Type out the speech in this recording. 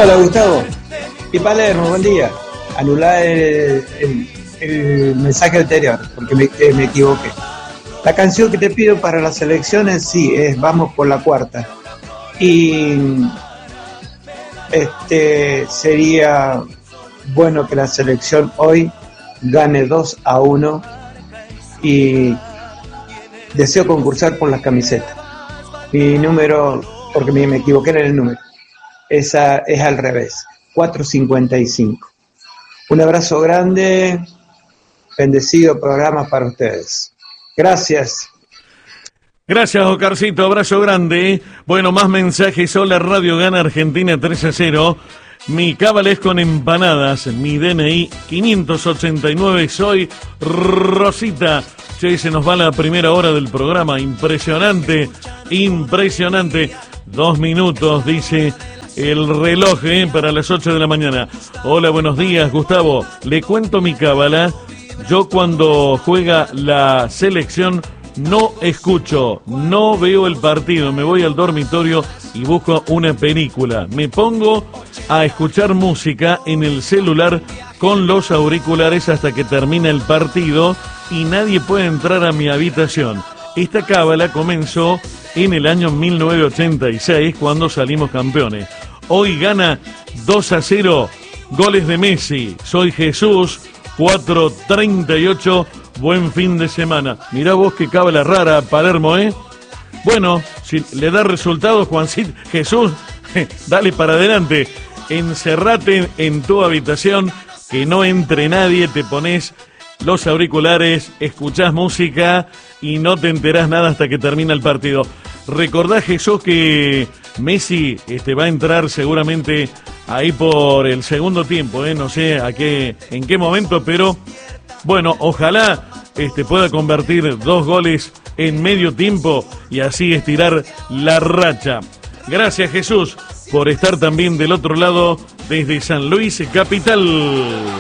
Hola Gustavo y Palermo, buen día. Anular el mensaje anterior porque me equivoqué. La canción que te pido para las elecciones sí es Vamos por la Cuarta. Y sería bueno que la selección hoy gane 2-1 y deseo concursar por las camisetas. Mi número, porque me equivoqué en el número, esa es al revés, 455. Un abrazo grande, bendecido programa para ustedes. Gracias. Gracias, Oscarcito, abrazo grande. Bueno, más mensajes. Hola, Radio Gana Argentina 3-0. Mi cábala es con empanadas. Mi DNI 589. Soy Rosita. Che, se nos va la primera hora del programa. Impresionante, impresionante. 2 minutos, dice el reloj, para las 8 de la mañana. Hola, buenos días, Gustavo. Le cuento mi cábala. Yo cuando juega la selección no escucho, no veo el partido, me voy al dormitorio y busco una película. Me pongo a escuchar música en el celular con los auriculares hasta que termina el partido y nadie puede entrar a mi habitación. Esta cábala comenzó en el año 1986 cuando salimos campeones. Hoy gana 2-0, goles de Messi. Soy Jesús, 4:38. Buen fin de semana. Mirá vos qué cábala rara, Palermo, Bueno, si le da resultados, Juancito, Jesús, dale para adelante. Encerrate en tu habitación, que no entre nadie, te pones los auriculares, escuchás música y no te enterás nada hasta que termina el partido. Recordá, Jesús, que Messi va a entrar seguramente ahí por el segundo tiempo, no sé en qué momento, pero bueno, ojalá pueda convertir 2 goles en medio tiempo y así estirar la racha. Gracias, Jesús, por estar también del otro lado desde San Luis, capital.